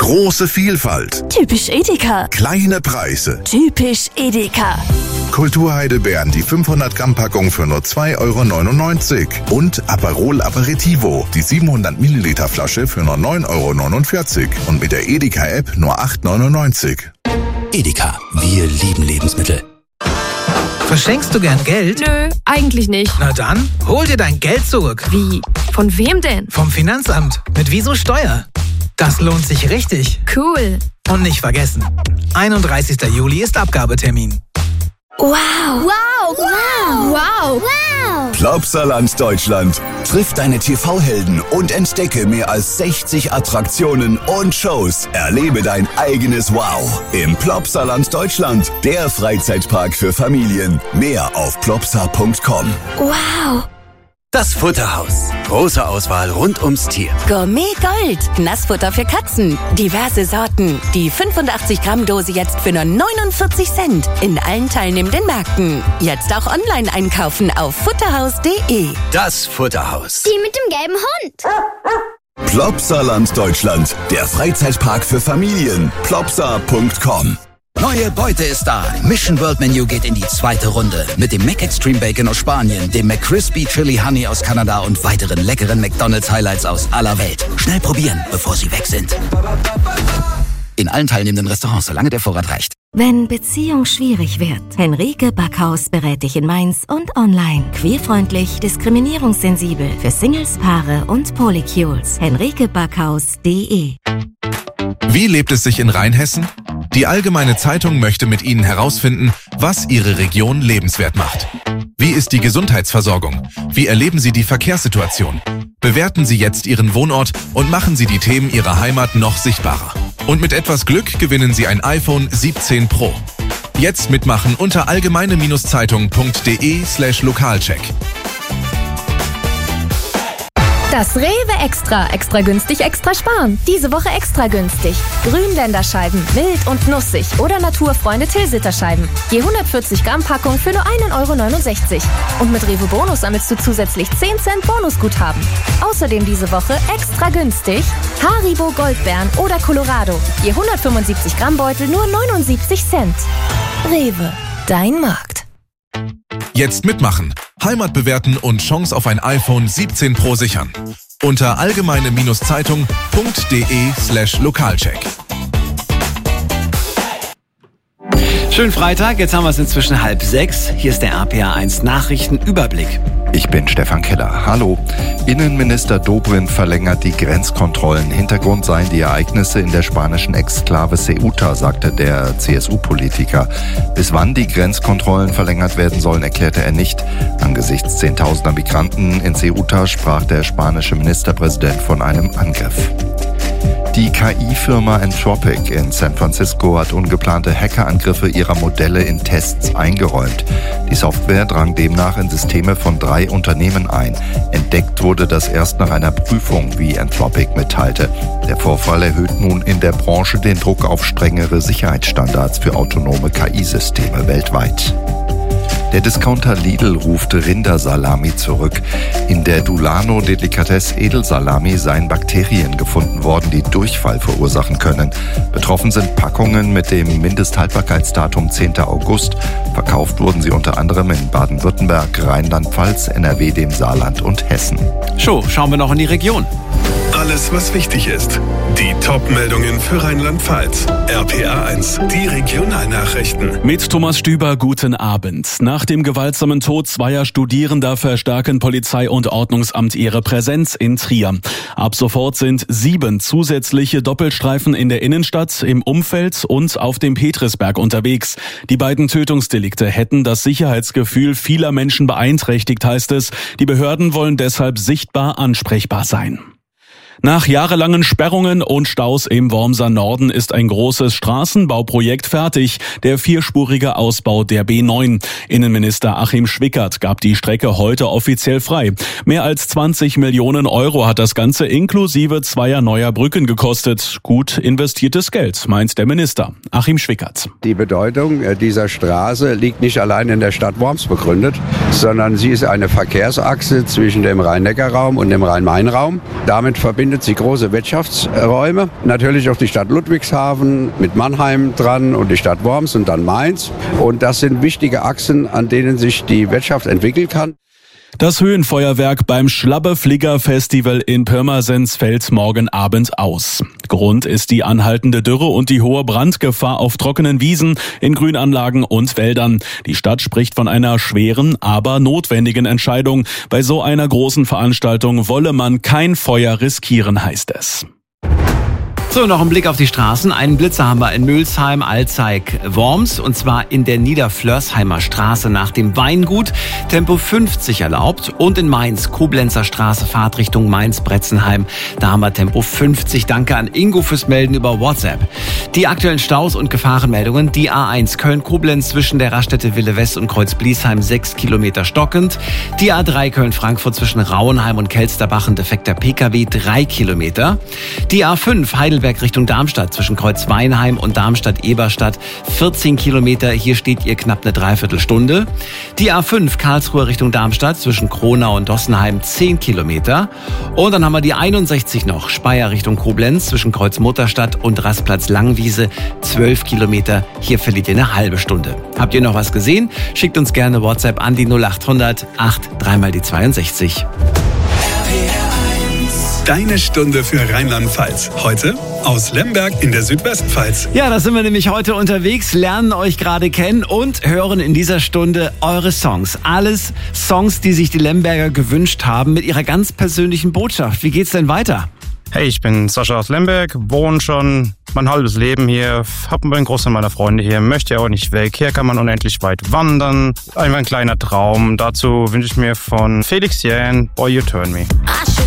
Große Vielfalt. Typisch Edeka. Kleine Preise. Typisch Edeka. Kulturheidelbeeren, die 500 Gramm Packung für nur 2,99 € und Aperol Aperitivo, die 700 Milliliter Flasche für nur 9,49 € und mit der Edeka App nur 8,99 €. Edeka, wir lieben Lebensmittel. Verschenkst du gern Geld? Nö, eigentlich nicht. Na dann, hol dir dein Geld zurück. Wie? Von wem denn? Vom Finanzamt. Mit Wieso Steuer. Das lohnt sich richtig. Cool. Und nicht vergessen, 31. Juli ist Abgabetermin. Wow. Wow. Wow. Wow. Wow. Plopsaland Deutschland. Triff deine TV-Helden und entdecke mehr als 60 Attraktionen und Shows. Erlebe dein eigenes Wow im Plopsaland Deutschland. Der Freizeitpark für Familien. Mehr auf plopsa.com. Wow. Das Futterhaus. Große Auswahl rund ums Tier. Gourmet Gold. Nassfutter für Katzen. Diverse Sorten. Die 85 Gramm Dose jetzt für nur 49 Cent. In allen teilnehmenden Märkten. Jetzt auch online einkaufen auf futterhaus.de. Das Futterhaus. Die mit dem gelben Hund. Plopsaland Deutschland. Der Freizeitpark für Familien. plopsa.com. Neue Beute ist da. Mission World Menu geht in die zweite Runde. Mit dem Mac Extreme Bacon aus Spanien, dem McCrispy Chili Honey aus Kanada und weiteren leckeren McDonald's Highlights aus aller Welt. Schnell probieren, bevor sie weg sind. In allen teilnehmenden Restaurants, solange der Vorrat reicht. Wenn Beziehung schwierig wird, Henrike Backhaus berät dich in Mainz und online. Queerfreundlich, diskriminierungssensibel für Singles, Paare und Polycules. henrikebackhaus.de. Wie lebt es sich in Rheinhessen? Die Allgemeine Zeitung möchte mit Ihnen herausfinden, was Ihre Region lebenswert macht. Wie ist die Gesundheitsversorgung? Wie erleben Sie die Verkehrssituation? Bewerten Sie jetzt Ihren Wohnort und machen Sie die Themen Ihrer Heimat noch sichtbarer. Und mit etwas Glück gewinnen Sie ein iPhone 17 Pro. Jetzt mitmachen unter allgemeine-zeitung.de/Lokalcheck. Das Rewe Extra. Extra günstig, extra sparen. Diese Woche extra günstig. Grünländerscheiben, mild und nussig oder Naturfreunde Tilsiterscheiben. Je 140 Gramm Packung für nur 1,69 €. Und mit Rewe Bonus sammelst du zusätzlich 10 Cent Bonusguthaben. Außerdem diese Woche extra günstig Haribo Goldbeeren oder Colorado. Je 175 Gramm Beutel nur 79 Cent. Rewe, dein Markt. Jetzt mitmachen, Heimat bewerten und Chance auf ein iPhone 17 Pro sichern. Unter allgemeine-zeitung.de/Lokalcheck. Schönen Freitag, jetzt haben wir es inzwischen 5:30. Hier ist der RPA1 Nachrichtenüberblick. Ich bin Stefan Keller. Hallo. Innenminister Dobrindt verlängert die Grenzkontrollen. Hintergrund seien die Ereignisse in der spanischen Exklave Ceuta, sagte der CSU-Politiker. Bis wann die Grenzkontrollen verlängert werden sollen, erklärte er nicht. Angesichts zehntausender Migranten in Ceuta sprach der spanische Ministerpräsident von einem Angriff. Die KI-Firma Anthropic in San Francisco hat ungeplante Hackerangriffe ihrer Modelle in Tests eingeräumt. Die Software drang demnach in Systeme von 3 Unternehmen ein. Entdeckt wurde das erst nach einer Prüfung, wie Anthropic mitteilte. Der Vorfall erhöht nun in der Branche den Druck auf strengere Sicherheitsstandards für autonome KI-Systeme weltweit. Der Discounter Lidl ruft Rindersalami zurück. In der Dulano Delikatesse Edelsalami seien Bakterien gefunden worden, die Durchfall verursachen können. Betroffen sind Packungen mit dem Mindesthaltbarkeitsdatum 10. August. Verkauft wurden sie unter anderem in Baden-Württemberg, Rheinland-Pfalz, NRW, dem Saarland und Hessen. Schauen wir noch in die Region. Alles, was wichtig ist. Die Top-Meldungen für Rheinland-Pfalz. RPA1, die Regionalnachrichten. Mit Thomas Stüber, guten Abend. Nach dem gewaltsamen Tod zweier Studierender verstärken Polizei und Ordnungsamt ihre Präsenz in Trier. Ab sofort sind 7 zusätzliche Doppelstreifen in der Innenstadt, im Umfeld und auf dem Petrisberg unterwegs. Die beiden Tötungsdelikte hätten das Sicherheitsgefühl vieler Menschen beeinträchtigt, heißt es. Die Behörden wollen deshalb sichtbar ansprechbar sein. Nach jahrelangen Sperrungen und Staus im Wormser Norden ist ein großes Straßenbauprojekt fertig, der 4-spurige Ausbau der B9. Innenminister Achim Schwickert gab die Strecke heute offiziell frei. Mehr als 20 Millionen Euro hat das Ganze inklusive 2 neuer Brücken gekostet. Gut investiertes Geld, meint der Minister. Achim Schwickert. Die Bedeutung dieser Straße liegt nicht allein in der Stadt Worms begründet, sondern sie ist eine Verkehrsachse zwischen dem Rhein-Neckar-Raum und dem Rhein-Main-Raum. Damit verbindet verbindet sie große Wirtschaftsräume. Natürlich auch die Stadt Ludwigshafen mit Mannheim dran und die Stadt Worms und dann Mainz. Und das sind wichtige Achsen, an denen sich die Wirtschaft entwickeln kann. Das Höhenfeuerwerk beim Schlabbe-Flieger-Festival in Pirmasens fällt morgen Abend aus. Grund ist die anhaltende Dürre und die hohe Brandgefahr auf trockenen Wiesen, in Grünanlagen und Wäldern. Die Stadt spricht von einer schweren, aber notwendigen Entscheidung. Bei so einer großen Veranstaltung wolle man kein Feuer riskieren, heißt es. So, noch ein Blick auf die Straßen. Einen Blitzer haben wir in Mülsheim, Alzeig, Worms, und zwar in der Niederflörsheimer Straße nach dem Weingut. Tempo 50 erlaubt. Und in Mainz, Koblenzer Straße, Fahrtrichtung Mainz-Bretzenheim. Da haben wir Tempo 50. Danke an Ingo fürs Melden über WhatsApp. Die aktuellen Staus und Gefahrenmeldungen. Die A1 Köln-Koblenz zwischen der Raststätte Wille West und Kreuz-Bliesheim 6 Kilometer stockend. Die A3 Köln-Frankfurt zwischen Rauenheim und Kelsterbach ein defekter PKW 3 Kilometer. Die A5 Heidelberg Richtung Darmstadt zwischen Kreuzweinheim und Darmstadt-Eberstadt 14 Kilometer. Hier steht ihr knapp eine Dreiviertelstunde. Die A5 Karlsruhe Richtung Darmstadt zwischen Kronau und Dossenheim 10 Kilometer. Und dann haben wir die 61 noch, Speyer Richtung Koblenz zwischen Kreuzmutterstadt und Rastplatz Langwiese 12 Kilometer. Hier verliert ihr eine halbe Stunde. Habt ihr noch was gesehen? Schickt uns gerne WhatsApp an die 0800 8 3 die 62. Deine Stunde für Rheinland-Pfalz. Heute aus Lemberg in der Südwestpfalz. Ja, da sind wir nämlich heute unterwegs, lernen euch gerade kennen und hören in dieser Stunde eure Songs. Alles Songs, die sich die Lemberger gewünscht haben, mit ihrer ganz persönlichen Botschaft. Wie geht's denn weiter? Hey, ich bin Sascha aus Lemberg, wohne schon mein halbes Leben hier, habe einen Großteil meiner Freunde hier, möchte ja auch nicht weg. Hier kann man unendlich weit wandern, einfach ein kleiner Traum. Dazu wünsche ich mir von Felix Jähn, Boy You Turn Me.